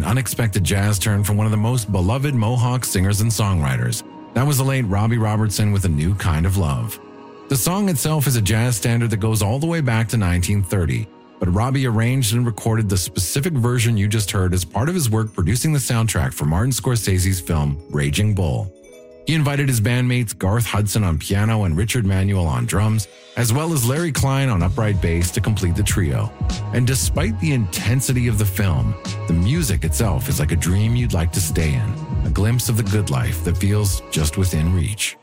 an unexpected jazz turn from one of the most beloved Mohawk singers and songwriters. That was the late Robbie Robertson with A New Kind of Love. The song itself is a jazz standard that goes all the way back to 1930, but Robbie arranged and recorded the specific version you just heard as part of his work producing the soundtrack for Martin Scorsese's film Raging Bull. He invited his bandmates Garth Hudson on piano and Richard Manuel on drums, as well as Larry Klein on upright bass to complete the trio. And despite the intensity of the film, the music itself is like a dream you'd like to stay in, a glimpse of the good life that feels just within reach.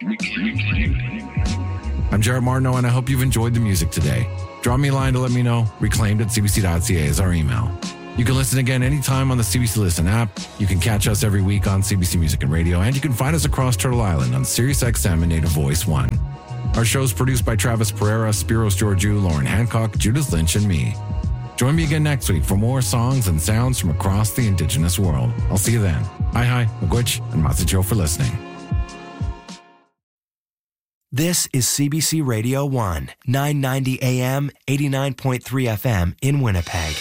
I'm Jared Martineau, and I hope you've enjoyed the music today. Drop me a line to let me know. Reclaimed@cbc.ca is our email. You can listen again anytime on the CBC Listen app. You can catch us every week on CBC Music and Radio, and you can find us across Turtle Island on SiriusXM and Native Voice 1. Our show is produced by Travis Pereira, Spiros Georgiou, Lauren Hancock, Judith Lynch, and me. Join me again next week for more songs and sounds from across the Indigenous world. I'll see you then. Hi, Magwitch, and Matsucho for listening. This is CBC Radio 1, 990 AM, 89.3 FM in Winnipeg.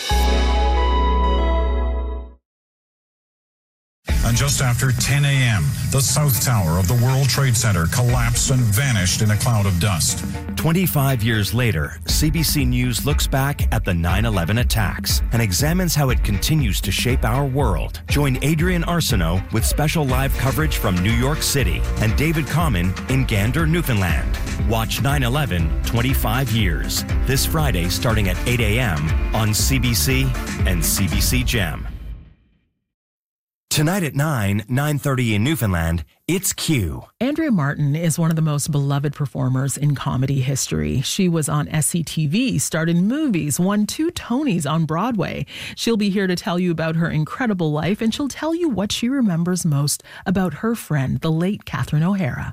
And just after 10 a.m., the South Tower of the World Trade Center collapsed and vanished in a cloud of dust. 25 years later, CBC News looks back at the 9/11 attacks and examines how it continues to shape our world. Join Adrian Arsenault with special live coverage from New York City and David Common in Gander, Newfoundland. Watch 9/11 25 Years this Friday starting at 8 a.m. on CBC and CBC Gem. Tonight at 9:30 in Newfoundland, it's Q. Andrea Martin is one of the most beloved performers in comedy history. She was on SCTV, starred in movies, won 2 Tonys on Broadway. She'll be here to tell you about her incredible life, and she'll tell you what she remembers most about her friend, the late Catherine O'Hara.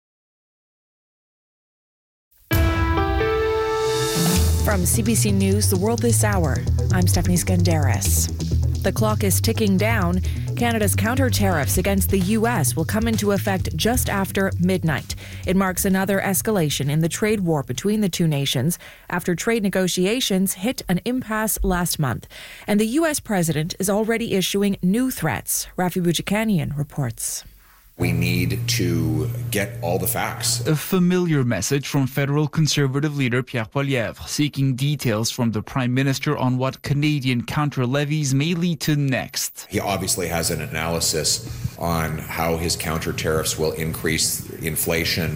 From CBC News, The World This Hour, I'm Stephanie Skandaris. The clock is ticking down. Canada's counter tariffs against the U.S. will come into effect just after midnight. It marks another escalation in the trade war between the two nations after trade negotiations hit an impasse last month. And the U.S. president is already issuing new threats. Rafi Boudjikanian reports. We need to get all the facts. A familiar message from federal Conservative leader Pierre Poilievre, seeking details from the Prime Minister on what Canadian counter-levies may lead to next. He obviously has an analysis on how his counter tariffs will increase inflation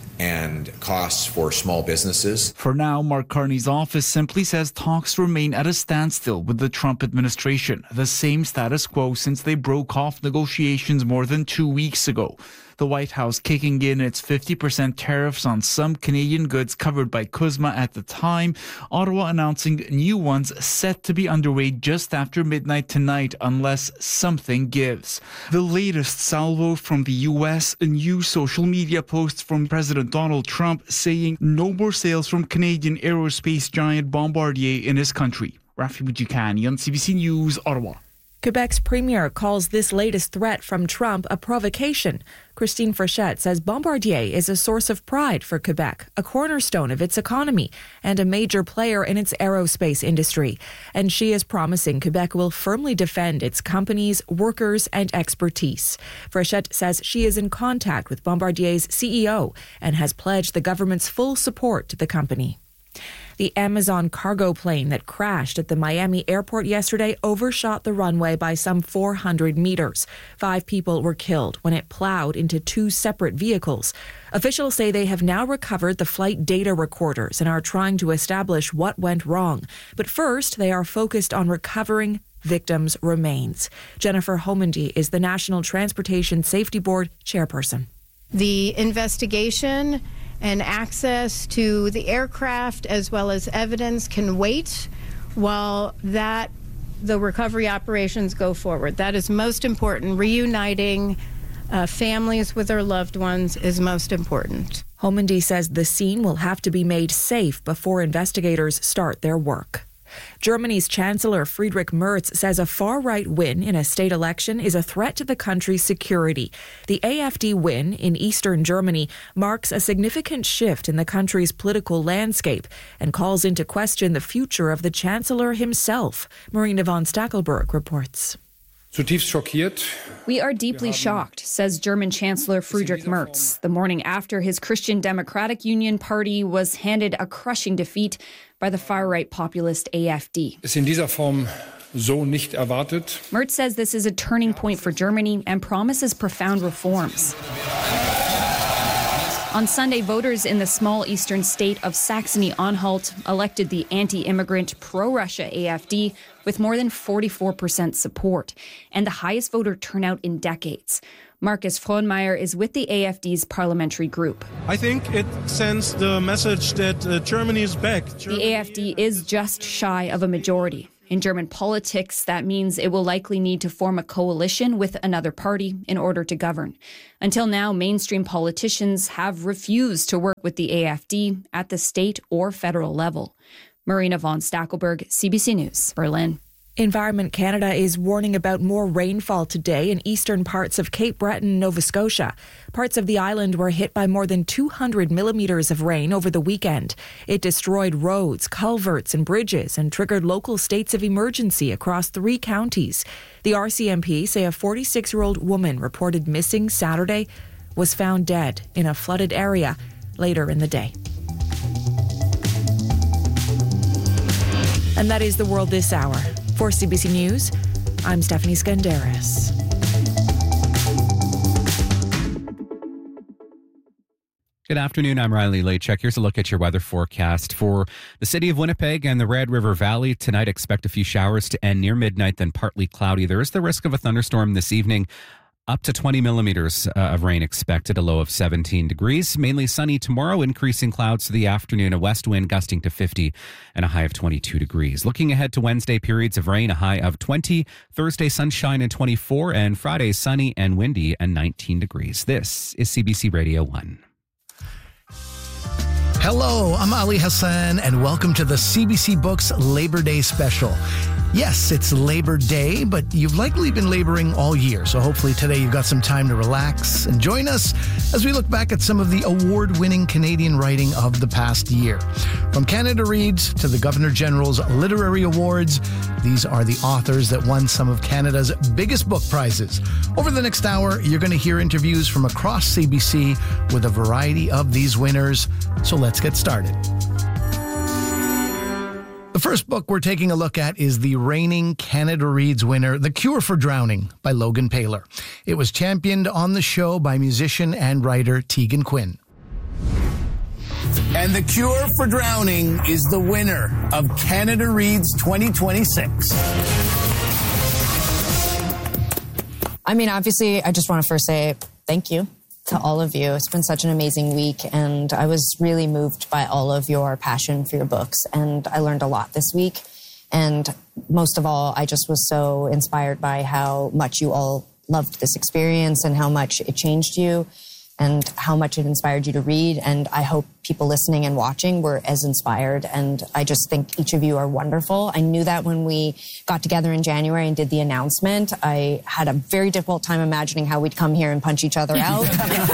and costs for small businesses. For now, Mark Carney's office simply says talks remain at a standstill with the Trump administration, the same status quo since they broke off negotiations more than 2 weeks ago. The White House kicking in its 50% tariffs on some Canadian goods covered by CUSMA at the time, Ottawa announcing new ones set to be underway just after midnight tonight unless something gives. The latest salvo from the U.S., a new social media post from President Donald Trump saying no more sales from Canadian aerospace giant Bombardier in his country. Rafi Boudjikanian on CBC News, Ottawa. Quebec's premier calls this latest threat from Trump a provocation. Christine Frechette says Bombardier is a source of pride for Quebec, a cornerstone of its economy, and a major player in its aerospace industry. And she is promising Quebec will firmly defend its companies, workers, and expertise. Frechette says she is in contact with Bombardier's CEO and has pledged the government's full support to the company. The Amazon cargo plane that crashed at the Miami airport yesterday overshot the runway by some 400 meters. 5 people were killed when it plowed into 2 separate vehicles. Officials say they have now recovered the flight data recorders and are trying to establish what went wrong. But first, they are focused on recovering victims' remains. Jennifer Homendy is the National Transportation Safety Board chairperson. The investigation and access to the aircraft as well as evidence can wait while the recovery operations go forward. That is most important. Reuniting families with their loved ones is most important. Homendy says the scene will have to be made safe before investigators start their work. Germany's Chancellor Friedrich Merz says a far-right win in a state election is a threat to the country's security. The AfD win in eastern Germany marks a significant shift in the country's political landscape and calls into question the future of the Chancellor himself. Marina von Stackelberg reports. Zutiefst schockiert. We are deeply shocked, says German Chancellor Friedrich Merz, the morning after his Christian Democratic Union party was handed a crushing defeat by the far-right populist AfD. Ist in dieser Form so nicht erwartet. Merz says this is a turning point for Germany and promises profound reforms. On Sunday, voters in the small eastern state of Saxony-Anhalt elected the anti-immigrant, pro-Russia AfD with more than 44% support and the highest voter turnout in decades. Markus Frohnmeier is with the AfD's parliamentary group. I think it sends the message that Germany is back. The AfD is just shy of a majority. In German politics, that means it will likely need to form a coalition with another party in order to govern. Until now, mainstream politicians have refused to work with the AfD at the state or federal level. Marina von Stackelberg, CBC News, Berlin. Environment Canada is warning about more rainfall today in eastern parts of Cape Breton, Nova Scotia. Parts of the island were hit by more than 200 millimeters of rain over the weekend. It destroyed roads, culverts, and bridges and triggered local states of emergency across 3 counties. The RCMP say a 46-year-old woman reported missing Saturday was found dead in a flooded area later in the day. And that is the world this hour. For CBC News, I'm Stephanie Skandaris. Good afternoon, I'm Riley Lachek. Here's a look at your weather forecast for the city of Winnipeg and the Red River Valley. Tonight, expect a few showers to end near midnight, then partly cloudy. There is the risk of a thunderstorm this evening. Up to 20 millimeters of rain expected, a low of 17 degrees. Mainly sunny tomorrow, increasing clouds to the afternoon, a west wind gusting to 50 and a high of 22 degrees. Looking ahead to Wednesday, periods of rain, a high of 20. Thursday, sunshine and 24. And Friday, sunny and windy and 19 degrees. This is CBC Radio 1. Hello, I'm Ali Hassan, and welcome to the CBC Books Labor Day special. Yes, it's Labor Day, but you've likely been laboring all year, so hopefully today you've got some time to relax and join us as we look back at some of the award-winning Canadian writing of the past year. From Canada Reads to the Governor-General's Literary Awards, these are the authors that won some of Canada's biggest book prizes. Over the next hour, you're going to hear interviews from across CBC with a variety of these winners, so let's get started. The first book we're taking a look at is the reigning Canada Reads winner, The Cure for Drowning by Logan Paylor. It was championed on the show by musician and writer Tegan Quinn. And The Cure for Drowning is the winner of Canada Reads 2026. I mean, obviously, I just want to first say thank you to all of you. It's been such an amazing week, and I was really moved by all of your passion for your books, and I learned a lot this week. And most of all, I just was so inspired by how much you all loved this experience and how much it changed you and how much it inspired you to read. And I hope people listening and watching were as inspired. And I just think each of you are wonderful. I knew that when we got together in January and did the announcement. I had a very difficult time imagining how we'd come here and punch each other out.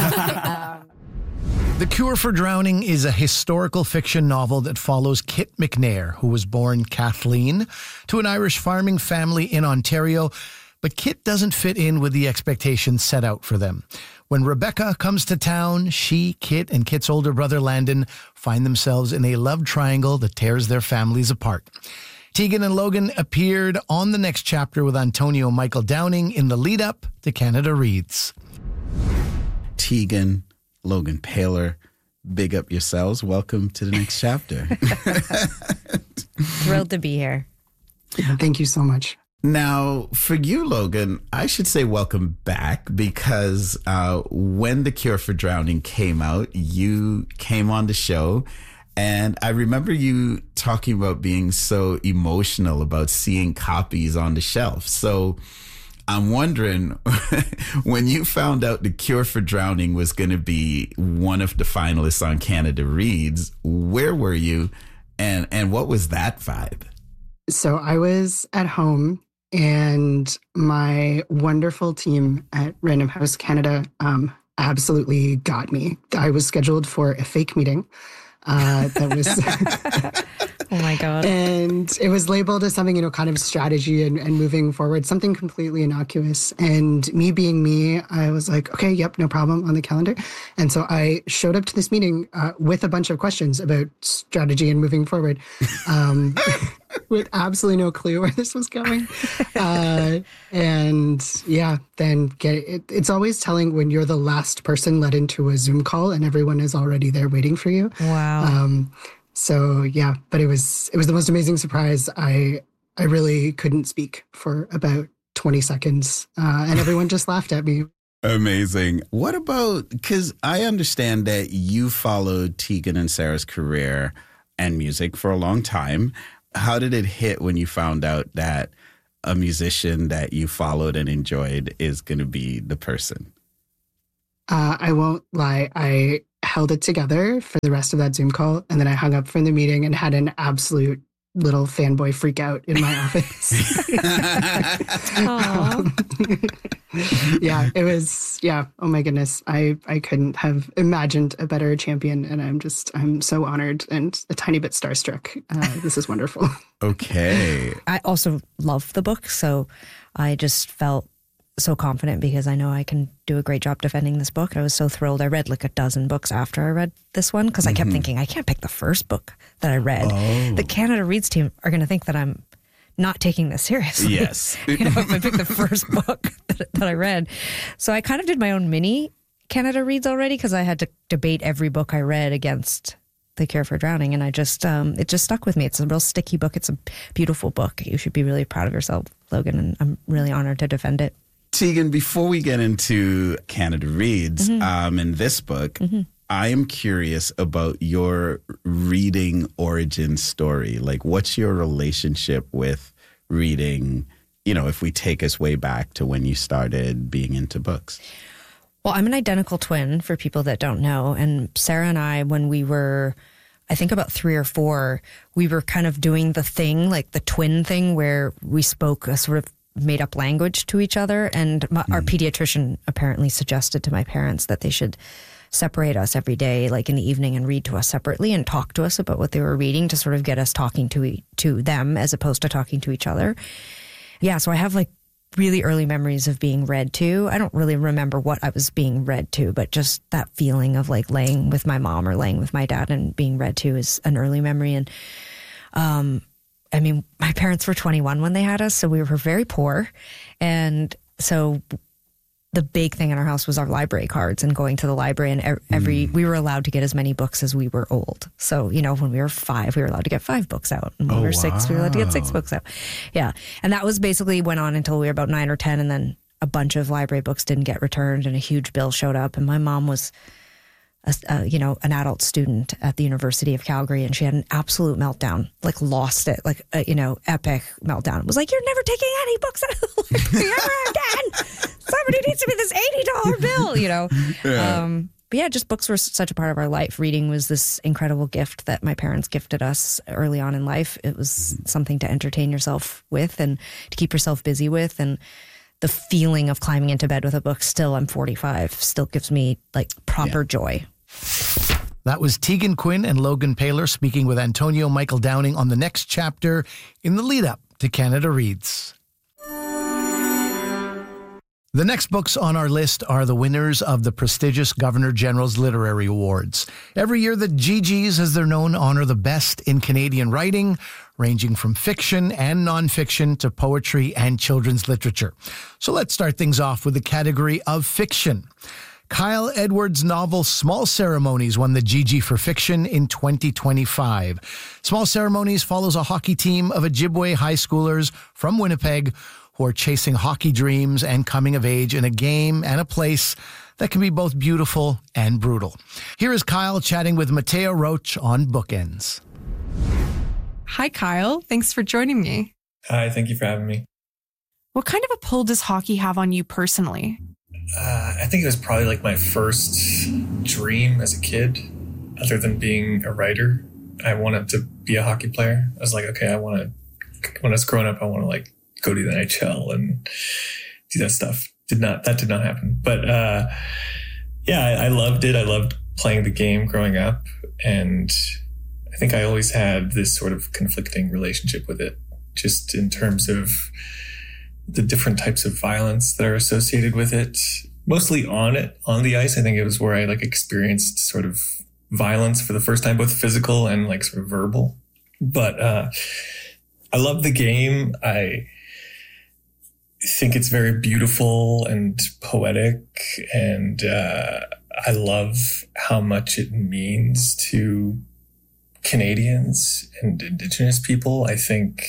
The Cure for Drowning is a historical fiction novel that follows Kit McNair, who was born Kathleen to an Irish farming family in Ontario. But Kit doesn't fit in with the expectations set out for them. When Rebecca comes to town, she, Kit, and Kit's older brother Landon find themselves in a love triangle that tears their families apart. Tegan and Logan appeared on the next chapter with Antonio Michael Downing in the lead-up to Canada Reads. Tegan, Logan Paylor, big up yourselves. Welcome to the next chapter. Thrilled to be here. Yeah, thank you so much. Now, for you, Logan, I should say welcome back because when The Cure for Drowning came out, you came on the show. And I remember you talking about being so emotional about seeing copies on the shelf. So I'm wondering, when you found out The Cure for Drowning was going to be one of the finalists on Canada Reads, where were you and what was that vibe? So I was at home, and my wonderful team at Random House Canada absolutely got me. I was scheduled for a fake meeting that was Oh my God. And it was labeled as something, kind of strategy and moving forward, something completely innocuous. And me being me, I was like, okay, yep, no problem, on the calendar. And so I showed up to this meeting with a bunch of questions about strategy and moving forward, with absolutely no clue where this was going. And yeah, then it's always telling when you're the last person let into a Zoom call and everyone is already there waiting for you. Wow. So yeah, but it was the most amazing surprise. I really couldn't speak for about 20 seconds, and everyone just laughed at me. Amazing. What about, because I understand that you followed Tegan and Sarah's career and music for a long time. How did it hit when you found out that a musician that you followed and enjoyed is going to be the person? I won't lie. I held it together for the rest of that Zoom call, and then I hung up from the meeting and had an absolute little fanboy freak out in my office. Yeah, it was, oh my goodness. I couldn't have imagined a better champion, and I'm so honored and a tiny bit starstruck. This is wonderful. Okay. I also love the book, so I just felt so confident because I know I can do a great job defending this book. I was so thrilled. I read like a dozen books after I read this one because I kept thinking, I can't pick the first book that I read. Oh. The Canada Reads team are going to think that I'm not taking this seriously. Yes. If I pick the first book that I read. So I kind of did my own mini Canada Reads already because I had to debate every book I read against The Cure for Drowning. And I just, it just stuck with me. It's a real sticky book. It's a beautiful book. You should be really proud of yourself, Logan. And I'm really honored to defend it. Tegan, before we get into Canada Reads, in this book, I am curious about your reading origin story. Like, what's your relationship with reading, if we take us way back to when you started being into books? Well, I'm an identical twin for people that don't know. And Sarah and I, when we were, I think about 3 or 4, we were kind of doing the thing, like the twin thing, where we spoke a sort of made up language to each other. And our pediatrician apparently suggested to my parents that they should separate us every day, like in the evening, and read to us separately and talk to us about what they were reading to sort of get us talking to them as opposed to talking to each other. Yeah, so I have like really early memories of being read to. I don't really remember what I was being read to, but just that feeling of like laying with my mom or laying with my dad and being read to is an early memory. And I mean, my parents were 21 when they had us, so we were very poor. And so the big thing in our house was our library cards and going to the library. And we were allowed to get as many books as we were old. So, when we were 5, we were allowed to get 5 books out. And when we were 6, we were allowed to get 6 books out. Yeah. And that was basically went on until we were about 9 or 10. And then a bunch of library books didn't get returned and a huge bill showed up. And my mom was an adult student at the University of Calgary, and she had an absolute meltdown, like lost it, like, epic meltdown. It was like, you're never taking any books out of the library ever again. Somebody needs to pay this $80 bill, Yeah. But yeah, just books were such a part of our life. Reading was this incredible gift that my parents gifted us early on in life. It was something to entertain yourself with and to keep yourself busy with. And the feeling of climbing into bed with a book still, I'm 45, still gives me like proper joy. That was Tegan Quinn and Logan Paylor speaking with Antonio Michael Downing on the next chapter in the lead up to Canada Reads. The next books on our list are the winners of the prestigious Governor General's Literary Awards. Every year, the GGs, as they're known, honor the best in Canadian writing, ranging from fiction and nonfiction to poetry and children's literature. So let's start things off with the category of fiction. Kyle Edwards' novel Small Ceremonies won the GG for fiction in 2025. Small Ceremonies follows a hockey team of Ojibwe high schoolers from Winnipeg who are chasing hockey dreams and coming of age in a game and a place that can be both beautiful and brutal. Here is Kyle chatting with Mateo Roach on Bookends. Hi, Kyle. Thanks for joining me. Hi, thank you for having me. What kind of a pull does hockey have on you personally? I think it was probably like my first dream as a kid, other than being a writer. I wanted to be a hockey player. I was like, okay, when I was growing up, I want to like go to the NHL and do that stuff. That did not happen. But I loved it. I loved playing the game growing up. And I think I always had this sort of conflicting relationship with it, just in terms of the different types of violence that are associated with it. Mostly on the ice. I think it was where I experienced sort of violence for the first time, both physical and sort of verbal. But I love the game. I think it's very beautiful and poetic, and I love how much it means to Canadians and Indigenous people. I think,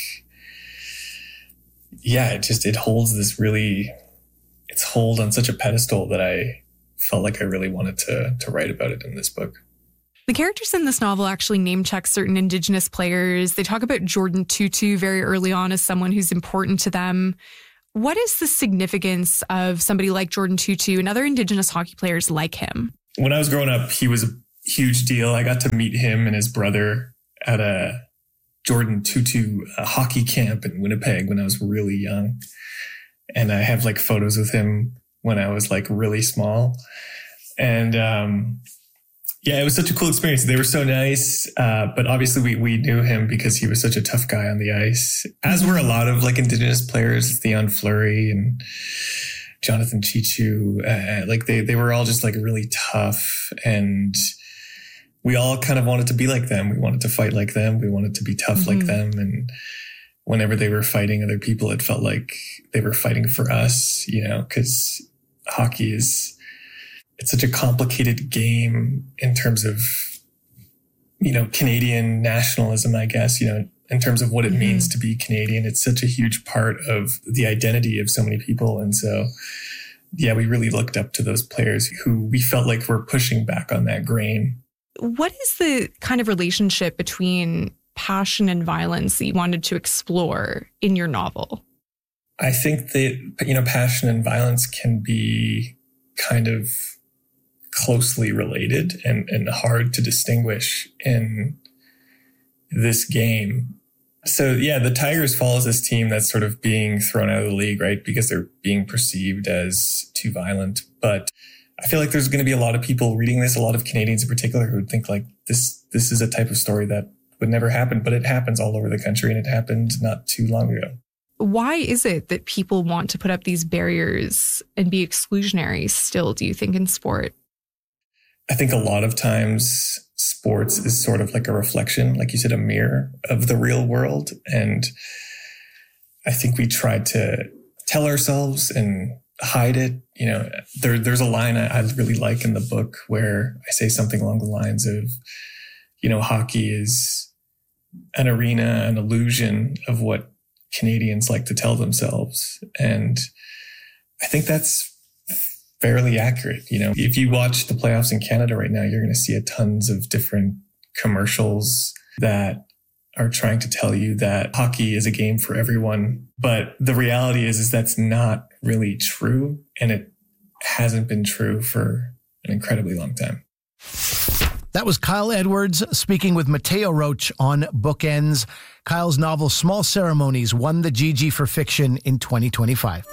it holds this its hold on such a pedestal that I felt like I really wanted to write about it in this book. The characters in this novel actually name check certain Indigenous players. They talk about Jordan Tootoo very early on as someone who's important to them. What is the significance of somebody like Jordan Tootoo and other Indigenous hockey players like him? When I was growing up, he was a huge deal. I got to meet him and his brother at a Jordan Tootoo hockey camp in Winnipeg when I was really young. And I have photos with him when I was really small. And it was such a cool experience. They were so nice. But obviously we knew him because he was such a tough guy on the ice, as were a lot of Indigenous players, Theon Fleury and Jonathan Chichu. They were all just really tough, and we all kind of wanted to be like them. We wanted to fight like them. We wanted to be tough like them. And whenever they were fighting other people, it felt like they were fighting for us, because hockey it's such a complicated game in terms of, Canadian nationalism, I guess, in terms of what it means to be Canadian. It's such a huge part of the identity of so many people. And so, we really looked up to those players who we felt like were pushing back on that grain. What is the kind of relationship between passion and violence that you wanted to explore in your novel? I think that, passion and violence can be kind of closely related and hard to distinguish in this game. So the Tigers follows this team that's sort of being thrown out of the league, right? Because they're being perceived as too violent. But I feel like there's going to be a lot of people reading this, a lot of Canadians in particular, who would think this is a type of story that would never happen, but it happens all over the country, and it happened not too long ago. Why is it that people want to put up these barriers and be exclusionary still, do you think, in sport? I think a lot of times sports is sort of like a reflection, like you said, a mirror of the real world. And I think we try to tell ourselves and hide it. There's a line I really like in the book where I say something along the lines of, hockey is an arena, an illusion of what Canadians like to tell themselves. And I think that's fairly accurate. If you watch the playoffs in Canada right now, you're going to see tons of different commercials that are trying to tell you that hockey is a game for everyone. But the reality is that's not really true. And it hasn't been true for an incredibly long time. That was Kyle Edwards speaking with Mateo Roach on Bookends. Kyle's novel Small Ceremonies won the GG for Fiction in 2025.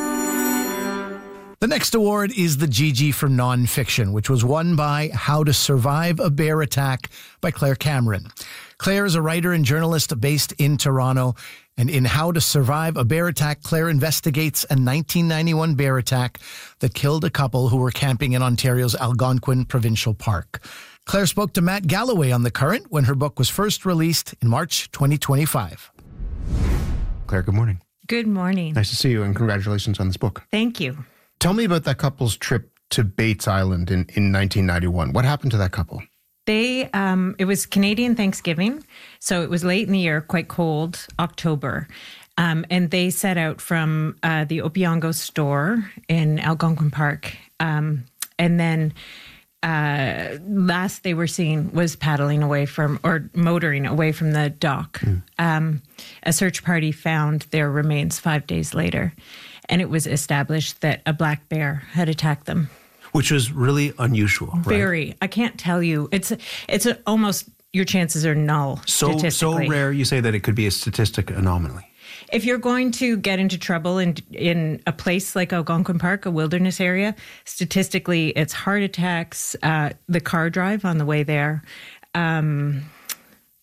The next award is the GG for Nonfiction, which was won by How to Survive a Bear Attack by Claire Cameron. Claire is a writer and journalist based in Toronto. And in How to Survive a Bear Attack, Claire investigates a 1991 bear attack that killed a couple who were camping in Ontario's Algonquin Provincial Park. Claire spoke to Matt Galloway on The Current when her book was first released in March 2025. Claire, good morning. Good morning. Nice to see you, and congratulations on this book. Thank you. Tell me about that couple's trip to Bates Island in 1991. What happened to that couple? It was Canadian Thanksgiving, so it was late in the year, quite cold, October. And they set out from the Opiongo store in Algonquin Park. And then last they were seen was paddling away from, or motoring away from the dock. A search party found their remains 5 days later. And it was established that a black bear had attacked them. Which was really unusual, right? Very. I can't tell you. It's almost, your chances are null statistically. So rare you say that it could be a statistic anomaly. If you're going to get into trouble in a place like Algonquin Park, a wilderness area, statistically it's heart attacks, the car drive on the way there,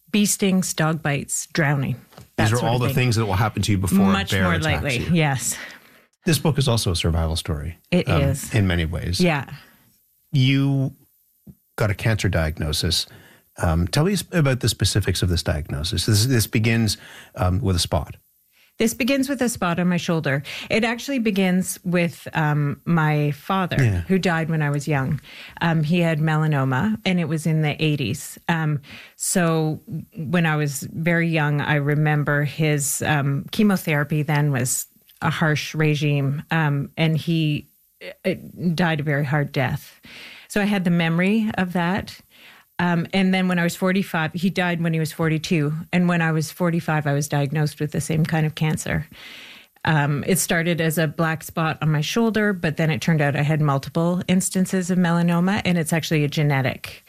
bee stings, dog bites, drowning. These are all the things that will happen to you before much a bear more attacks likely. you. Yes. This book is also a survival story. It is. In many ways. Yeah. You got a cancer diagnosis. Tell me about the specifics of this diagnosis. This begins with a spot. This begins with a spot on my shoulder. It actually begins with my father, who died when I was young. He had melanoma, and it was in the 80s. So when I was very young, I remember his chemotherapy then was a harsh regime, and he died a very hard death. So I had the memory of that. And then when I was 45, he died when he was 42. And when I was 45, I was diagnosed with the same kind of cancer. It started as a black spot on my shoulder, but then it turned out I had multiple instances of melanoma, and it's actually a genetic.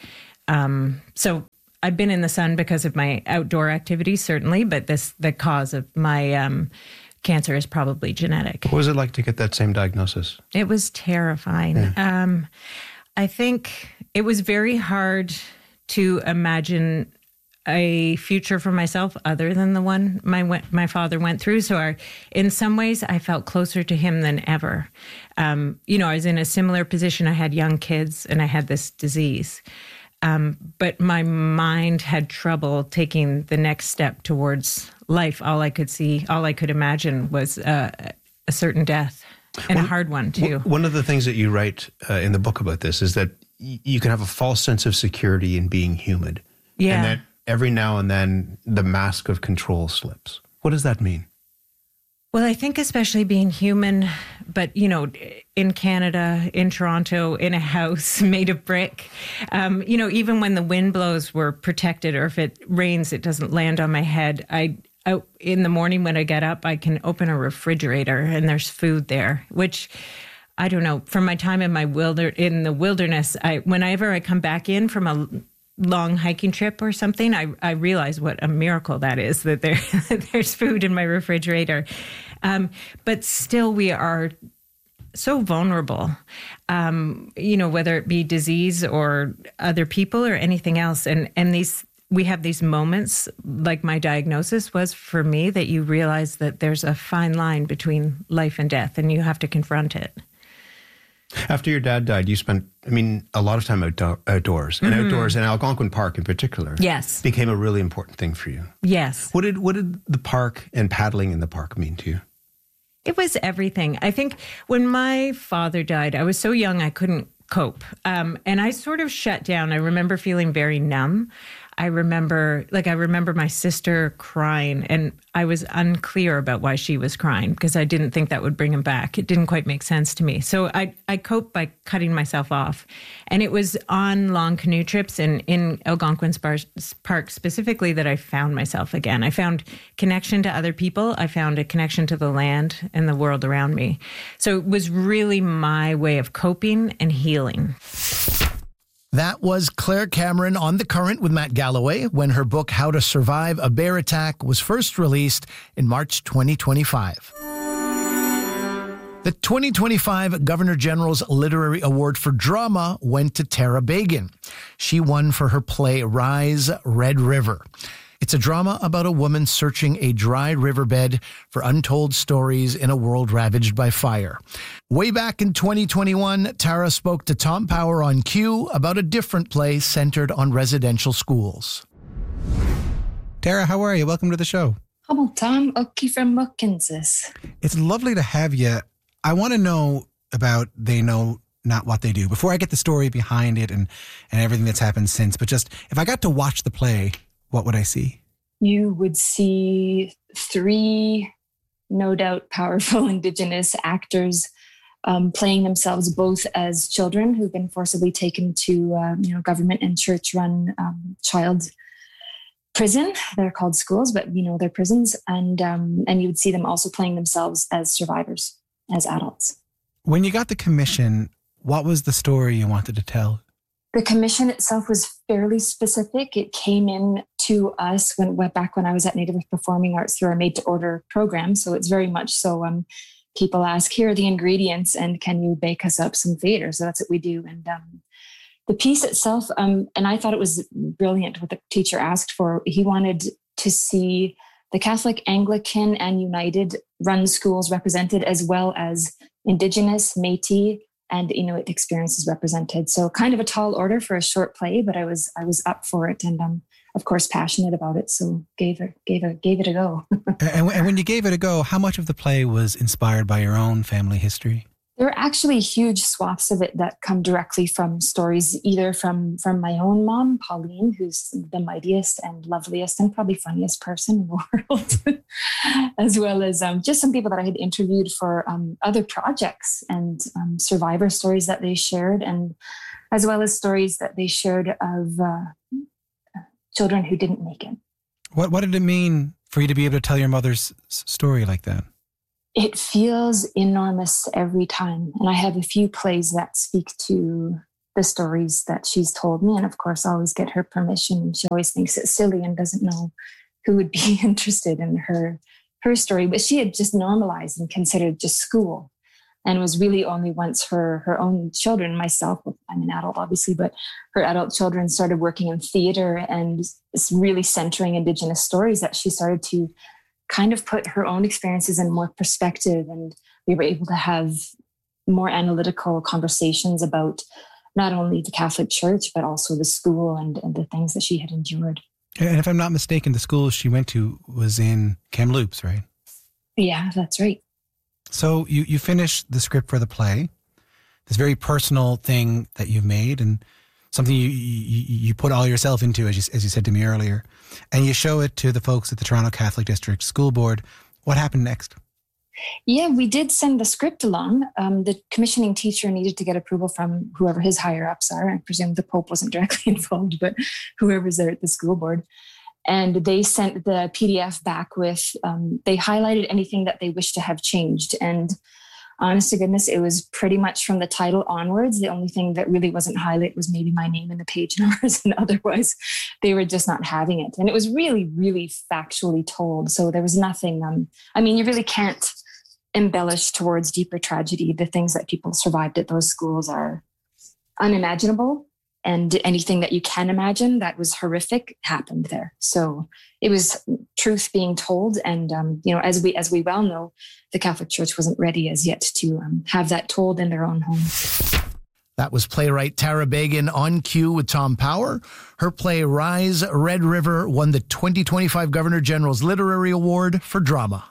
So I've been in the sun because of my outdoor activities, certainly, but the cause of my cancer is probably genetic. What was it like to get that same diagnosis? It was terrifying. Yeah. I think it was very hard to imagine a future for myself other than the one my father went through. So in some ways, I felt closer to him than ever. I was in a similar position. I had young kids and I had this disease. But my mind had trouble taking the next step towards life. All I could imagine was a certain death, and a hard one too. One of the things that you write in the book about this is that you can have a false sense of security in being human. Yeah. And that every now and then the mask of control slips. What does that mean? Well, I think especially being human, but, in Canada, in Toronto, in a house made of brick, even when the wind blows, we're protected, or if it rains, it doesn't land on my head. In the morning when I get up, I can open a refrigerator and there's food there, which I don't know. From my time in in the wilderness, whenever I come back in from a long hiking trip or something, I realize what a miracle that is, that there's food in my refrigerator. But still, we are so vulnerable, whether it be disease or other people or anything else. And we have these moments, like my diagnosis was for me, that you realize that there's a fine line between life and death, and you have to confront it. After your dad died, you spent, a lot of time outdoors, and outdoors in Algonquin Park in particular. Yes. Became a really important thing for you. Yes. What did the park and paddling in the park mean to you? It was everything. I think when my father died, I was so young I couldn't cope. And I sort of shut down. I remember feeling very numb. I remember my sister crying, and I was unclear about why she was crying because I didn't think that would bring him back. It didn't quite make sense to me. So I coped by cutting myself off. And it was on long canoe trips and in Algonquin Park specifically that I found myself again. I found connection to other people. I found a connection to the land and the world around me. So it was really my way of coping and healing. That was Claire Cameron on The Current with Matt Galloway when her book, How to Survive a Bear Attack, was first released in March 2025. The 2025 Governor General's Literary Award for Drama went to Tara Beagin. She won for her play Rise, Red River. It's a drama about a woman searching a dry riverbed for untold stories in a world ravaged by fire. Way back in 2021, Tara spoke to Tom Power on Q about a different play centered on residential schools. Tara, how are you? Welcome to the show. Hello, Tom. Oki from Kansas. It's lovely to have you. I want to know about They Know Not What They Do. Before I get the story behind it and everything that's happened since, but just if I got to watch the play, what would I see? You would see 3, no doubt, powerful Indigenous actors playing themselves both as children who've been forcibly taken to, government and church-run child prison. They're called schools, but they're prisons. And you would see them also playing themselves as survivors, as adults. When you got the commission, what was the story you wanted to tell? The commission itself was fairly specific. It came in to us back when I was at Native Performing Arts through our Made to Order program. So it's very much so people ask, here are the ingredients and can you bake us up some theater? So that's what we do. And The piece itself, and I thought it was brilliant what the teacher asked for. He wanted to see the Catholic, Anglican, and United run schools represented, as well as Indigenous, Métis, and Inuit experiences represented. So kind of a tall order for a short play, but I was up for it, and of course passionate about it. So gave it a go. And when you gave it a go, how much of the play was inspired by your own family history? There are actually huge swaths of it that come directly from stories, either from my own mom, Pauline, who's the mightiest and loveliest and probably funniest person in the world, as well as just some people that I had interviewed for other projects, and survivor stories that they shared, and as well as stories that they shared of children who didn't make it. What did it mean for you to be able to tell your mother's story like that? It feels enormous every time. And I have a few plays that speak to the stories that she's told me. And of course, I always get her permission. And she always thinks it's silly and doesn't know who would be interested in her story. But she had just normalized and considered just school. And it was really only once her own children, myself, I'm an adult obviously, but her adult children started working in theater and really centering Indigenous stories, that she started to kind of put her own experiences in more perspective, and we were able to have more analytical conversations about not only the Catholic Church, but also the school and the things that she had endured. And if I'm not mistaken, the school she went to was in Kamloops, right? Yeah, that's right. So you finished the script for the play, this very personal thing that you've made, and something you put all yourself into, as you said to me earlier, and you show it to the folks at the Toronto Catholic District School Board. What happened next? Yeah, we did send the script along. The commissioning teacher needed to get approval from whoever his higher-ups are. I presume the Pope wasn't directly involved, but whoever's there at the school board. And they sent the PDF back with, they highlighted anything that they wished to have changed. And honest to goodness, it was pretty much from the title onwards. The only thing that really wasn't highlighted was maybe my name and the page numbers, and otherwise they were just not having it. And it was really, really factually told. So there was nothing, you really can't embellish towards deeper tragedy. The things that people survived at those schools are unimaginable. And anything that you can imagine that was horrific happened there. So it was truth being told. And, as we well know, the Catholic Church wasn't ready as yet to have that told in their own home. That was playwright Tara Bagan on cue with Tom Power. Her play Rise, Red River won the 2025 Governor General's Literary Award for Drama.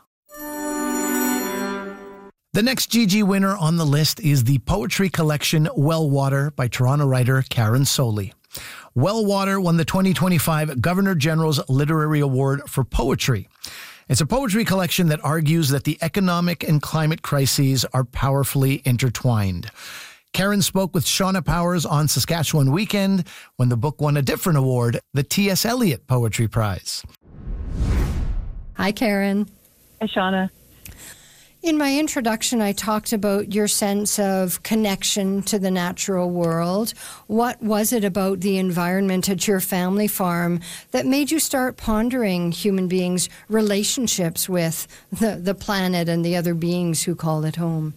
The next GG winner on the list is the poetry collection Wellwater by Toronto writer Karen Soley. Wellwater won the 2025 Governor General's Literary Award for Poetry. It's a poetry collection that argues that the economic and climate crises are powerfully intertwined. Karen spoke with Shauna Powers on Saskatchewan Weekend when the book won a different award, the T.S. Eliot Poetry Prize. Hi, Karen. Hi, Shauna. In my introduction, I talked about your sense of connection to the natural world. What was it about the environment at your family farm that made you start pondering human beings' relationships with the planet and the other beings who call it home?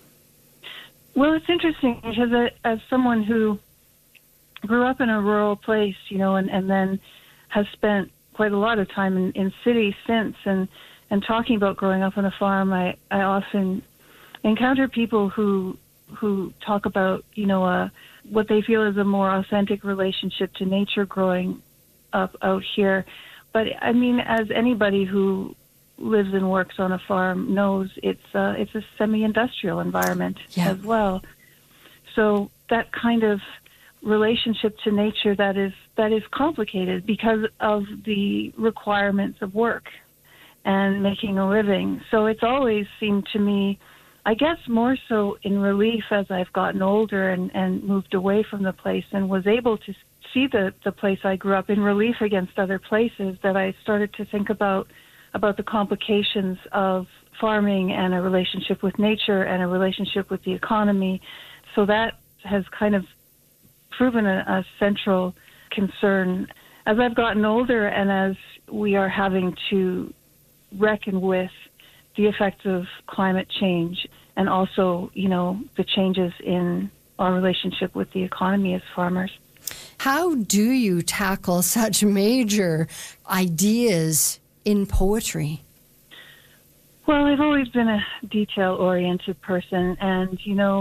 Well, it's interesting because as someone who grew up in a rural place, and then has spent quite a lot of time in cities since, and talking about growing up on a farm, I often encounter people who talk about, what they feel is a more authentic relationship to nature growing up out here. But I mean, as anybody who lives and works on a farm knows, it's a semi-industrial environment as well. So that kind of relationship to nature that is complicated because of the requirements of work and making a living. So it's always seemed to me, I guess more so in relief as I've gotten older and moved away from the place and was able to see the place I grew up in relief against other places, that I started to think about the complications of farming and a relationship with nature and a relationship with the economy. So that has kind of proven a central concern. As I've gotten older and as we are having to reckon with the effects of climate change and also, the changes in our relationship with the economy as farmers. How do you tackle such major ideas in poetry? Well, I've always been a detail-oriented person, and,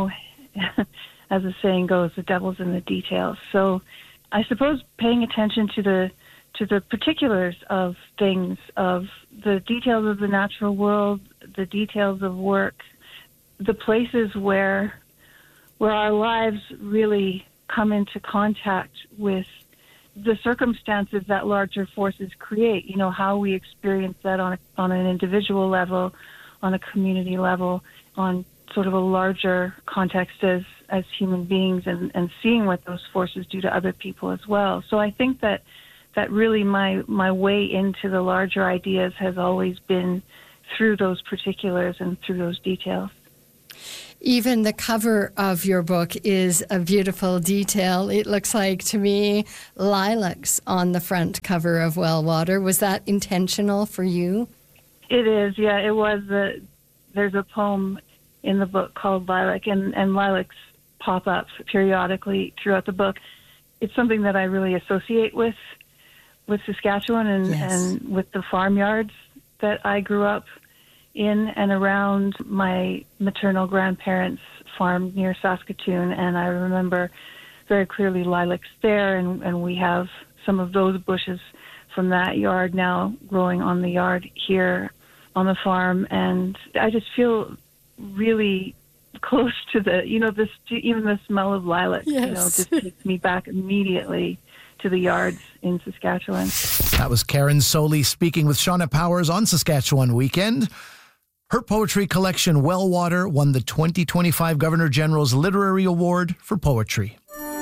as the saying goes, the devil's in the details. So I suppose paying attention to the particulars of things, of the details of the natural world, the details of work, the places where our lives really come into contact with the circumstances that larger forces create, how we experience that on an individual level, on a community level, on sort of a larger context as human beings, and seeing what those forces do to other people as well. So I think that really my way into the larger ideas has always been through those particulars and through those details. Even the cover of your book is a beautiful detail. It looks like, to me, lilacs on the front cover of Well Water. Was that intentional for you? It is, yeah. It was. There's a poem in the book called Lilac, and lilacs pop up periodically throughout the book. It's something that I really associate with Saskatchewan and with the farmyards that I grew up in and around my maternal grandparents' farm near Saskatoon, and I remember very clearly lilacs there, and we have some of those bushes from that yard now growing on the yard here on the farm, and I just feel really close to even the smell of lilacs, just takes me back immediately to the yards in Saskatchewan. That was Karen Soley speaking with Shauna Powers on Saskatchewan Weekend. Her poetry collection, Well Water, won the 2025 Governor General's Literary Award for Poetry.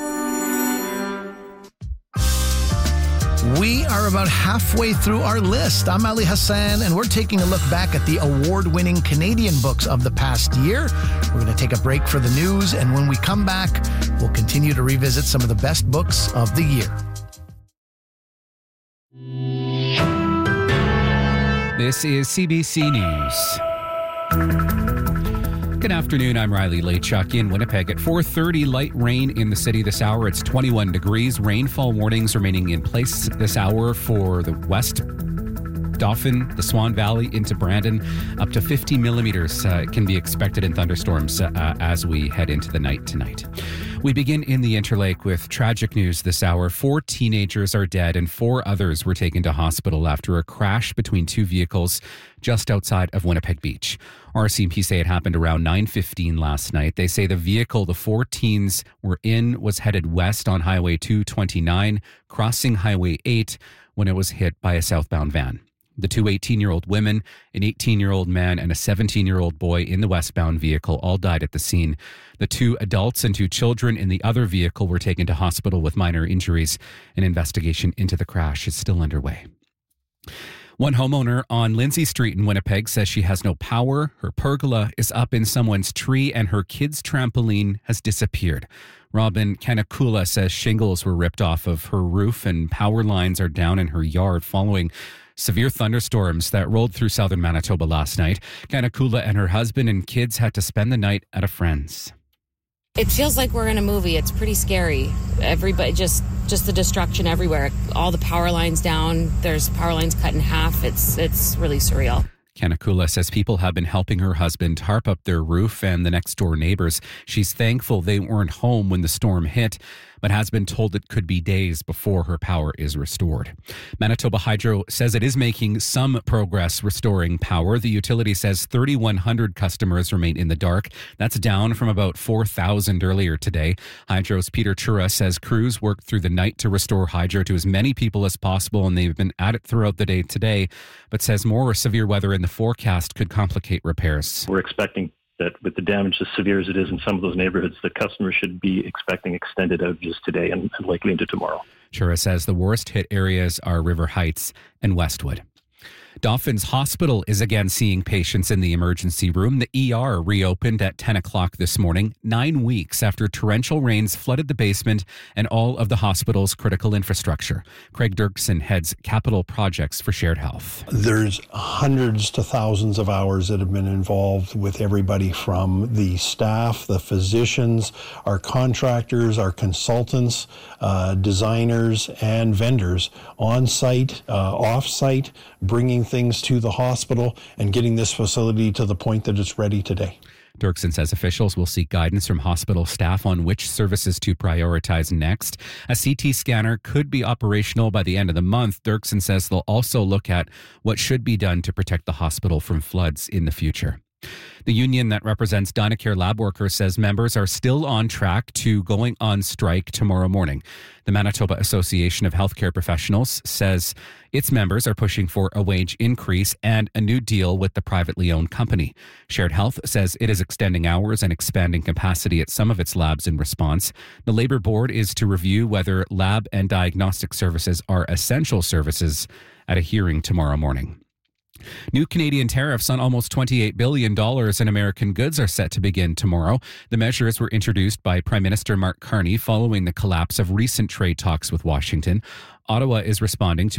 We are about halfway through our list. I'm Ali Hassan, and we're taking a look back at the award-winning Canadian books of the past year. We're going to take a break for the news, and when we come back, we'll continue to revisit some of the best books of the year. This is CBC News. Good afternoon, I'm Riley Lachuk in Winnipeg. At 4:30, light rain in the city this hour. It's 21 degrees. Rainfall warnings remaining in place this hour for the West Dauphin, the Swan Valley into Brandon. Up to 50 millimeters can be expected in thunderstorms as we head into the night tonight. We begin in the Interlake with tragic news this hour. 4 teenagers are dead and 4 others were taken to hospital after a crash between 2 vehicles just outside of Winnipeg Beach. RCMP say it happened around 9:15 last night. They say the vehicle the 4 teens were in was headed west on Highway 229, crossing Highway 8 when it was hit by a southbound van. The 2 18-year-old women, an 18-year-old man, and a 17-year-old boy in the westbound vehicle all died at the scene. The 2 adults and 2 children in the other vehicle were taken to hospital with minor injuries. An investigation into the crash is still underway. One homeowner on Lindsay Street in Winnipeg says she has no power, her pergola is up in someone's tree, and her kid's trampoline has disappeared. Robin Kanakula says shingles were ripped off of her roof and power lines are down in her yard following severe thunderstorms that rolled through southern Manitoba last night. Kanakula and her husband and kids had to spend the night at a friend's. It feels like we're in a movie. It's pretty scary. Everybody, just the destruction everywhere. All the power lines down. There's power lines cut in half. It's really surreal. Kanakula says people have been helping her husband tarp up their roof and the next door neighbors. She's thankful they weren't home when the storm hit, but has been told it could be days before her power is restored. Manitoba Hydro says it is making some progress restoring power. The utility says 3,100 customers remain in the dark. That's down from about 4,000 earlier today. Hydro's Peter Chura says crews worked through the night to restore hydro to as many people as possible, and they've been at it throughout the day today, but says more severe weather in the forecast could complicate repairs. We're expecting that with the damage as severe as it is in some of those neighborhoods, the customers should be expecting extended outages today and likely into tomorrow. Chura says the worst hit areas are River Heights and Westwood. Dauphin's Hospital is again seeing patients in the emergency room. The ER reopened at 10 o'clock this morning, 9 weeks after torrential rains flooded the basement and all of the hospital's critical infrastructure. Craig Dirksen heads capital projects for Shared Health. There's hundreds to thousands of hours that have been involved with everybody from the staff, the physicians, our contractors, our consultants, designers, and vendors on site, off site, bringing things to the hospital and getting this facility to the point that it's ready today. Dirksen says officials will seek guidance from hospital staff on which services to prioritize next. A CT scanner could be operational by the end of the month. Dirksen says they'll also look at what should be done to protect the hospital from floods in the future. The union that represents Dynacare lab workers says members are still on track to going on strike tomorrow morning. The Manitoba Association of Healthcare Professionals says its members are pushing for a wage increase and a new deal with the privately owned company. Shared Health says it is extending hours and expanding capacity at some of its labs in response. The Labour Board is to review whether lab and diagnostic services are essential services at a hearing tomorrow morning. New Canadian tariffs on almost $28 billion in American goods are set to begin tomorrow. The measures were introduced by Prime Minister Mark Carney following the collapse of recent trade talks with Washington. Ottawa is responding to